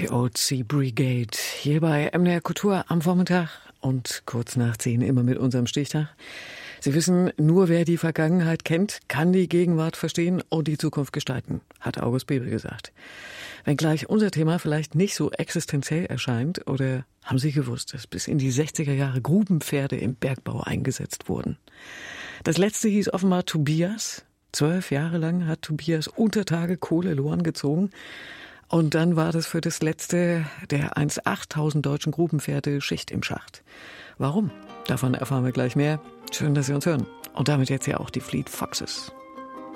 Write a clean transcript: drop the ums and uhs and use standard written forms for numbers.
Die Old Sea Brigade hier bei MDR Kultur am Vormittag und kurz nach 10 immer mit unserem Stichtag. Sie wissen, nur wer die Vergangenheit kennt, kann die Gegenwart verstehen und die Zukunft gestalten, hat August Bebel gesagt. Wenngleich unser Thema vielleicht nicht so existenziell erscheint, oder haben Sie gewusst, dass bis in die 60er Jahre Grubenpferde im Bergbau eingesetzt wurden? Das letzte hieß offenbar Tobias. 12 Jahre lang hat Tobias unter Tage Kohlelohren gezogen. Und dann war das für das letzte der einst 8000 deutschen Grubenpferde Schicht im Schacht. Warum? Davon erfahren wir gleich mehr. Schön, dass Sie uns hören. Und damit jetzt ja auch die Fleet Foxes.